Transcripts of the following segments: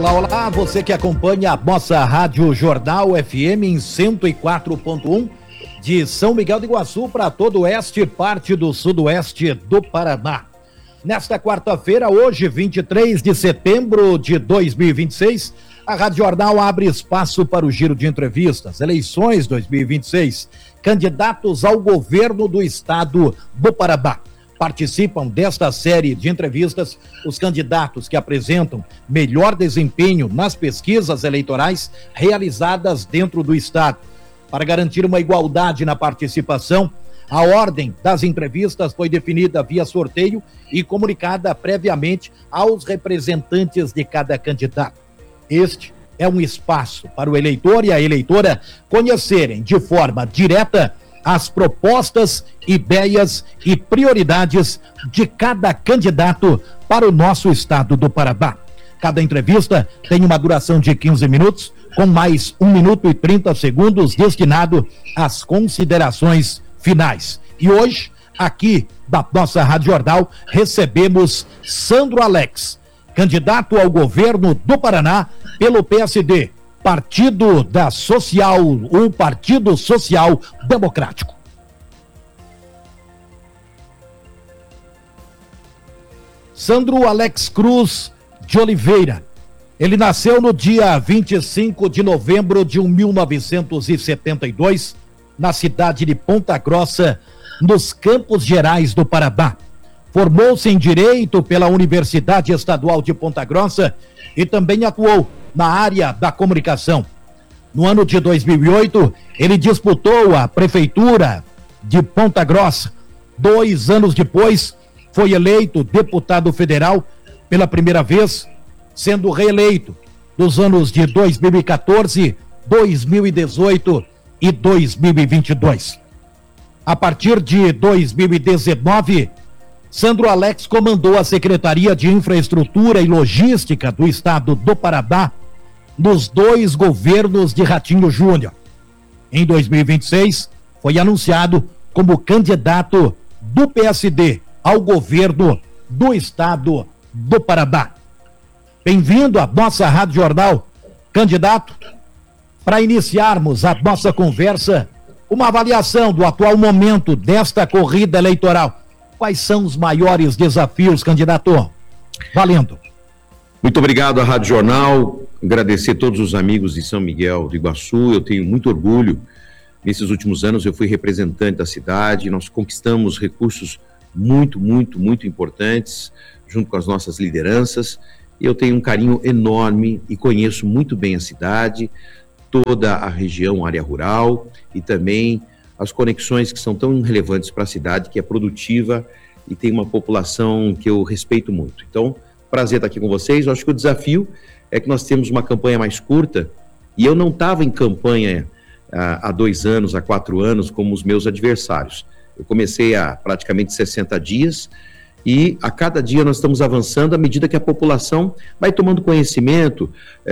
Olá, olá, você que acompanha a nossa Rádio Jornal FM em 104.1 de São Miguel do Iguaçu para todo o oeste e parte do sudoeste do Paraná. Nesta quarta-feira, hoje, 23 de setembro de 2026, a Rádio Jornal abre espaço para o giro de entrevistas. Eleições 2026, candidatos ao governo do estado do Paraná. Participam desta série de entrevistas os candidatos que apresentam melhor desempenho nas pesquisas eleitorais realizadas dentro do estado. Para garantir uma igualdade na participação, a ordem das entrevistas foi definida via sorteio e comunicada previamente aos representantes de cada candidato. Este é um espaço para o eleitor e a eleitora conhecerem de forma direta as propostas, ideias e prioridades de cada candidato para o nosso estado do Paraná. Cada entrevista tem uma duração de 15 minutos, com mais 1 minuto e 30 segundos destinado às considerações finais. E hoje, aqui da nossa Rádio Jornal, recebemos Sandro Alex, candidato ao governo do Paraná pelo PSD, Partido da Social, o Partido Social Democrático. Sandro Alex Cruz de Oliveira. Ele nasceu no dia 25 de novembro de 1972, na cidade de Ponta Grossa, nos Campos Gerais do Paraná. Formou-se em Direito pela Universidade Estadual de Ponta Grossa e também atuou na área da comunicação. No ano de 2008, ele disputou a prefeitura de Ponta Grossa. 2 anos depois, foi eleito deputado federal pela primeira vez, sendo reeleito nos anos de 2014, 2018 e 2022. A partir de 2019, Sandro Alex comandou a Secretaria de Infraestrutura e Logística do estado do Paraná nos 2 governos de Ratinho Júnior. Em 2026, foi anunciado como candidato do PSD ao governo do estado do Paraná. Bem-vindo à nossa Rádio Jornal, candidato. Para iniciarmos a nossa conversa, uma avaliação do atual momento desta corrida eleitoral. Quais são os maiores desafios, candidato? Valendo. Muito obrigado à Rádio Jornal, agradecer todos os amigos de São Miguel do Iguaçu. Eu tenho muito orgulho. Nesses últimos anos eu fui representante da cidade, nós conquistamos recursos muito importantes, junto com as nossas lideranças. Eu tenho um carinho enorme e conheço muito bem a cidade, toda a região, área rural e também as conexões que são tão relevantes para a cidade, que é produtiva e tem uma população que eu respeito muito. Então, prazer estar aqui com vocês. Eu acho que o desafio é que nós temos uma campanha mais curta e eu não estava em campanha há 2 anos, há 4 anos, como os meus adversários. Eu comecei há praticamente 60 dias e a cada dia nós estamos avançando à medida que a população vai tomando conhecimento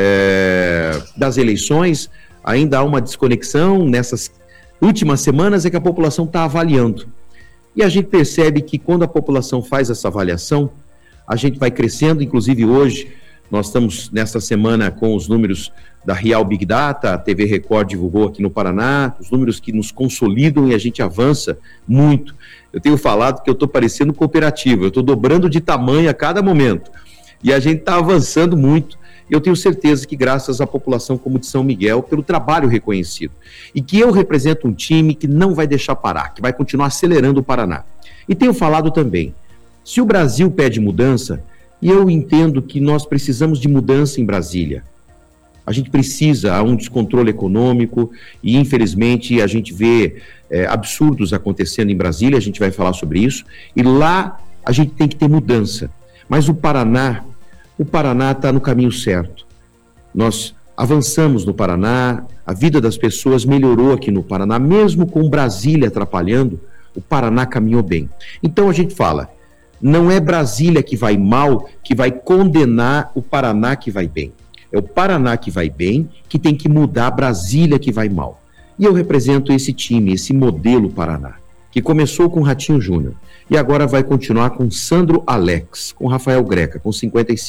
das eleições. Ainda há uma desconexão nessas últimas semanas, é que a população está avaliando. E a gente percebe que quando a população faz essa avaliação, a gente vai crescendo. Inclusive hoje, nós estamos nessa semana com os números da Real Big Data, a TV Record divulgou aqui no Paraná, os números que nos consolidam e a gente avança muito. Eu tenho falado que eu estou parecendo cooperativa, eu estou dobrando de tamanho a cada momento. E a gente está avançando muito. Eu tenho certeza que graças à população como de São Miguel, pelo trabalho reconhecido, e que eu represento um time que não vai deixar parar, que vai continuar acelerando o Paraná. E tenho falado também, se o Brasil pede mudança, e eu entendo que nós precisamos de mudança em Brasília. A gente precisa, há um descontrole econômico e infelizmente a gente vê absurdos acontecendo em Brasília, a gente vai falar sobre isso, e lá a gente tem que ter mudança. Mas o Paraná está no caminho certo. Nós avançamos no Paraná, a vida das pessoas melhorou aqui no Paraná, mesmo com Brasília atrapalhando, o Paraná caminhou bem. Então a gente fala, não é Brasília que vai mal, que vai condenar o Paraná que vai bem. É o Paraná que vai bem, que tem que mudar a Brasília que vai mal. E eu represento esse time, esse modelo Paraná, que começou com Ratinho Júnior e agora vai continuar com Sandro Alex, com Rafael Greca, com 55.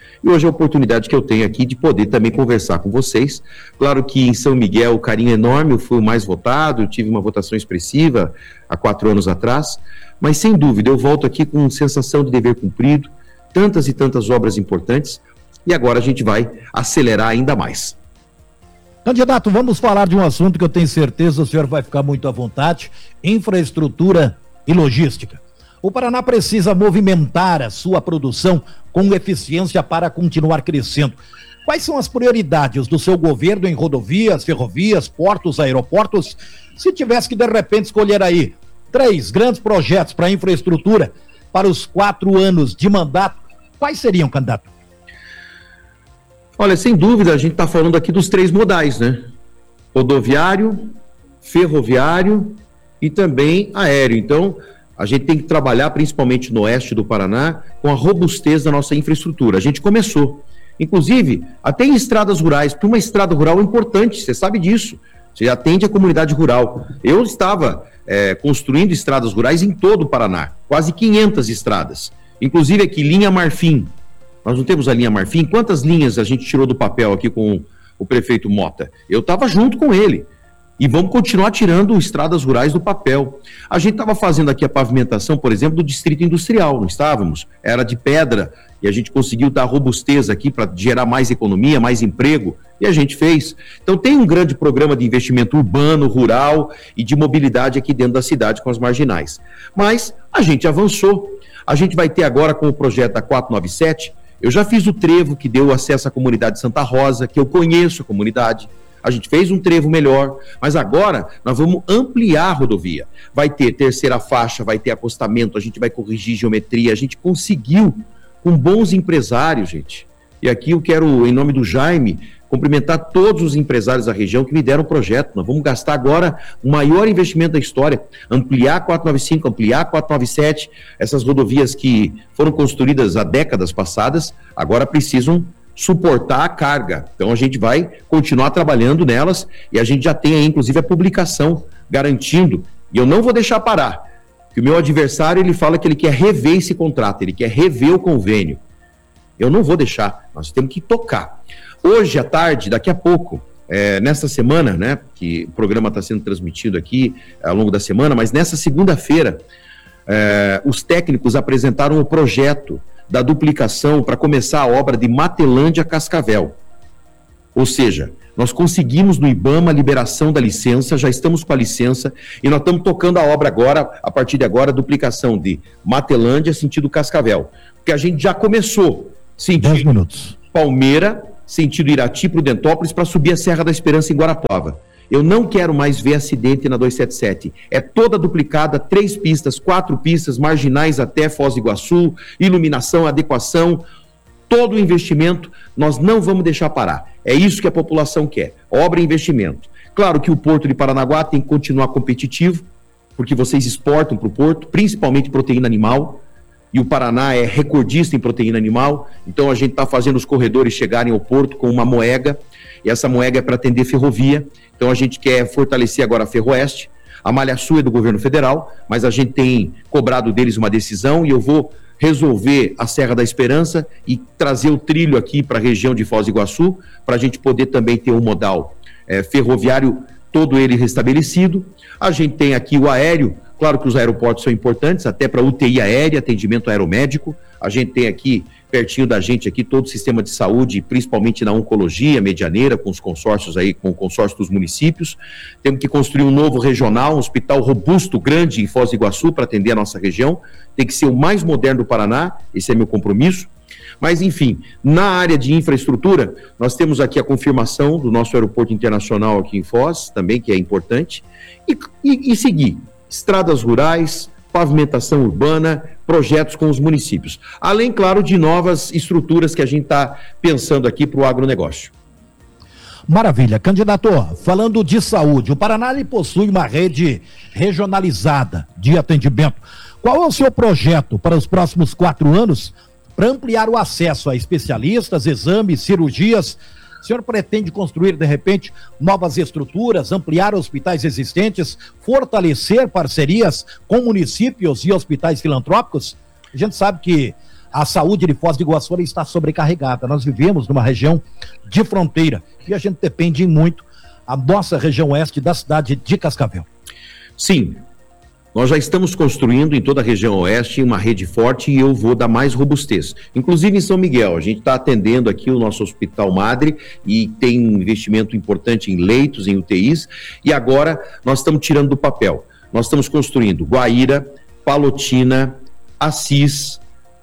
E hoje é a oportunidade que eu tenho aqui de poder também conversar com vocês. Claro que em São Miguel o carinho é enorme, eu fui o mais votado, eu tive uma votação expressiva há 4 anos atrás, mas sem dúvida eu volto aqui com sensação de dever cumprido, tantas e tantas obras importantes, e agora a gente vai acelerar ainda mais. Candidato, vamos falar de um assunto que eu tenho certeza o senhor vai ficar muito à vontade: infraestrutura e logística. O Paraná precisa movimentar a sua produção com eficiência para continuar crescendo. Quais são as prioridades do seu governo em rodovias, ferrovias, portos, aeroportos? Se tivesse que, de repente, escolher aí 3 grandes projetos para a infraestrutura para os 4 anos de mandato, quais seriam, candidato? Olha, sem dúvida, a gente está falando aqui dos 3 modais, né? Rodoviário, ferroviário e também aéreo. Então, a gente tem que trabalhar, principalmente no oeste do Paraná, com a robustez da nossa infraestrutura. A gente começou, inclusive, até em estradas rurais, porque uma estrada rural é importante, você sabe disso. Você atende a comunidade rural. Eu estava construindo estradas rurais em todo o Paraná, quase 500 estradas. Inclusive aqui, linha Marfim. Nós não temos a linha Marfim. Quantas linhas a gente tirou do papel aqui com o prefeito Mota? Eu estava junto com ele. E vamos continuar tirando estradas rurais do papel. A gente estava fazendo aqui a pavimentação, por exemplo, do Distrito Industrial, não estávamos? Era de pedra, e a gente conseguiu dar robustez aqui para gerar mais economia, mais emprego, e a gente fez. Então tem um grande programa de investimento urbano, rural e de mobilidade aqui dentro da cidade com as marginais. Mas a gente avançou. A gente vai ter agora com o projeto da 497, eu já fiz o trevo que deu acesso à comunidade de Santa Rosa, que eu conheço a comunidade. A gente fez um trevo melhor, mas agora nós vamos ampliar a rodovia. Vai ter terceira faixa, vai ter acostamento, a gente vai corrigir geometria. A gente conseguiu com bons empresários, gente. E aqui eu quero, em nome do Jaime, cumprimentar todos os empresários da região que me deram o projeto. Nós vamos gastar agora o maior investimento da história, ampliar a 495, ampliar a 497, essas rodovias que foram construídas há décadas passadas, agora precisam suportar a carga. Então a gente vai continuar trabalhando nelas e a gente já tem aí, inclusive, a publicação garantindo, e eu não vou deixar parar, que o meu adversário, ele fala que ele quer rever esse contrato, ele quer rever o convênio. Eu não vou deixar, nós temos que tocar. Hoje à tarde, daqui a pouco, nesta semana, né, que o programa está sendo transmitido aqui ao longo da semana, mas nessa segunda-feira, os técnicos apresentaram o projeto da duplicação para começar a obra de Matelândia a Cascavel. Ou seja, nós conseguimos no IBAMA a liberação da licença, já estamos com a licença e nós estamos tocando a obra agora, a partir de agora, a duplicação de Matelândia sentido Cascavel. Porque a gente já começou sentido 10 minutos. Palmeira, sentido Irati, Prudentópolis, para subir a Serra da Esperança em Guarapuava. Eu não quero mais ver acidente na 277. É toda duplicada, 3 pistas, 4 pistas, marginais até Foz do Iguaçu, iluminação, adequação, todo o investimento, nós não vamos deixar parar. É isso que a população quer, obra e investimento. Claro que o Porto de Paranaguá tem que continuar competitivo, porque vocês exportam para o Porto, principalmente proteína animal, e o Paraná é recordista em proteína animal, então a gente está fazendo os corredores chegarem ao Porto com uma moega, e essa moega é para atender ferrovia. Então a gente quer fortalecer agora a Ferroeste, a Malha Sul é do governo federal, mas a gente tem cobrado deles uma decisão e eu vou resolver a Serra da Esperança e trazer o trilho aqui para a região de Foz do Iguaçu, para a gente poder também ter um modal ferroviário, todo ele restabelecido. A gente tem aqui o aéreo, claro que os aeroportos são importantes, até para UTI aérea, atendimento aeromédico. A gente tem aqui, pertinho da gente aqui, todo o sistema de saúde, principalmente na oncologia medianeira, com os consórcios aí, com o consórcio dos municípios. Temos que construir um novo regional, um hospital robusto, grande em Foz do Iguaçu para atender a nossa região. Tem que ser o mais moderno do Paraná, esse é meu compromisso. Mas, enfim, na área de infraestrutura, nós temos aqui a confirmação do nosso aeroporto internacional aqui em Foz, também, que é importante, e seguir estradas rurais, pavimentação urbana, projetos com os municípios. Além, claro, de novas estruturas que a gente está pensando aqui para o agronegócio. Maravilha. Candidato, falando de saúde, o Paraná ele possui uma rede regionalizada de atendimento. Qual é o seu projeto para os próximos 4 anos para ampliar o acesso a especialistas, exames, cirurgias? O senhor pretende construir, de repente, novas estruturas, ampliar hospitais existentes, fortalecer parcerias com municípios e hospitais filantrópicos? A gente sabe que A saúde de Foz do Iguaçu está sobrecarregada. Nós vivemos numa região de fronteira e a gente depende muito da nossa região oeste da cidade de Cascavel. Sim, nós já estamos construindo em toda a região oeste uma rede forte e eu vou dar mais robustez. Inclusive em São Miguel, a gente está atendendo aqui o nosso Hospital Madre e tem um investimento importante em leitos, em UTIs, e agora nós estamos tirando do papel. Nós estamos construindo Guaíra, Palotina, Assis,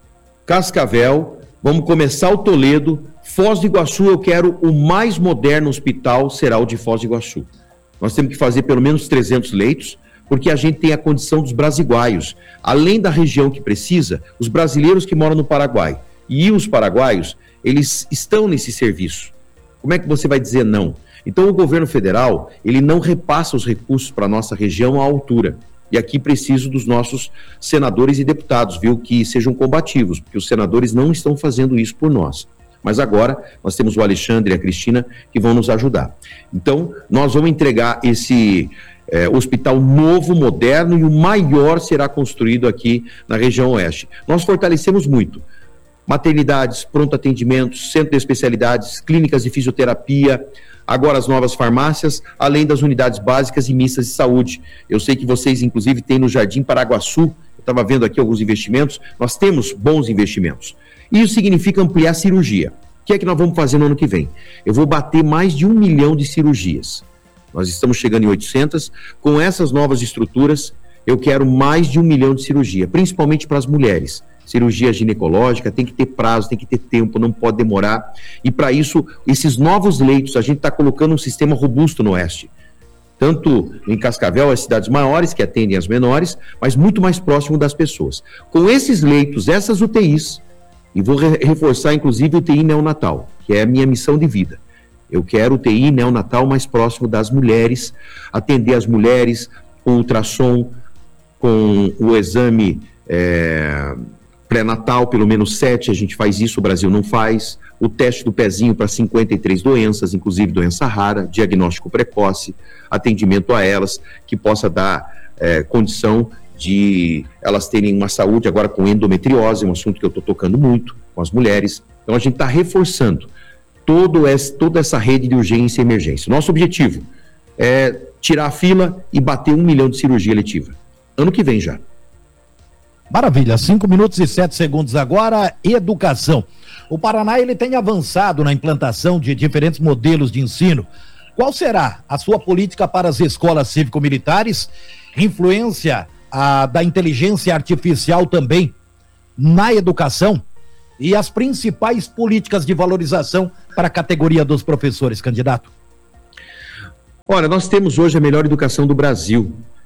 Cascavel, vamos começar o Toledo, Foz do Iguaçu. Eu quero o mais moderno hospital, será o de Foz do Iguaçu. Nós temos que fazer pelo menos 300 leitos, porque a gente tem a condição dos brasiguaios. Além da região que precisa, os brasileiros que moram no Paraguai e os paraguaios, eles estão nesse serviço. Como é que você vai dizer não? Então o governo federal, ele não repassa os recursos para a nossa região à altura. E aqui preciso dos nossos senadores e deputados, viu, que sejam combativos, porque os senadores não estão fazendo isso por nós. Mas agora nós temos o Alexandre e a Cristina que vão nos ajudar. Então, nós vamos entregar esse hospital novo, moderno, e o maior será construído aqui na região oeste. Nós fortalecemos muito maternidades, pronto atendimento, centro de especialidades, clínicas de fisioterapia, agora as novas farmácias, além das unidades básicas e mistas de saúde. Eu sei que vocês, inclusive, têm no Jardim Paraguaçu, eu estava vendo aqui alguns investimentos, nós temos bons investimentos. Isso significa ampliar a cirurgia. O que é que nós vamos fazer no ano que vem? Eu vou bater mais de 1 milhão de cirurgias. Nós estamos chegando em 800. Com essas novas estruturas, eu quero mais de 1 milhão de cirurgia, principalmente para as mulheres. Cirurgia ginecológica tem que ter prazo, tem que ter tempo, não pode demorar. E para isso, esses novos leitos, a gente está colocando um sistema robusto no oeste. Tanto em Cascavel, as cidades maiores que atendem as menores, mas muito mais próximo das pessoas. Com esses leitos, essas UTIs, e vou reforçar inclusive o UTI neonatal, que é a minha missão de vida. Eu quero UTI neonatal mais próximo das mulheres, atender as mulheres com ultrassom, com o exame pré-natal, pelo menos 7, a gente faz isso, o Brasil não faz. O teste do pezinho para 53 doenças, inclusive doença rara, diagnóstico precoce, atendimento a elas, que possa dar condição de elas terem uma saúde agora com endometriose, um assunto que eu estou tocando muito com as mulheres. Então a gente está reforçando toda essa rede de urgência e emergência. Nosso objetivo é tirar a fila e bater 1 milhão de cirurgia letiva. Ano que vem já. Maravilha, 5 minutos e 7 segundos agora, educação. O Paraná, ele tem avançado na implantação de diferentes modelos de ensino. Qual será a sua política para as escolas cívico-militares? Influência da inteligência artificial também na educação? E as principais políticas de valorização para a categoria dos professores, candidato? Olha, nós temos hoje a melhor educação do Brasil.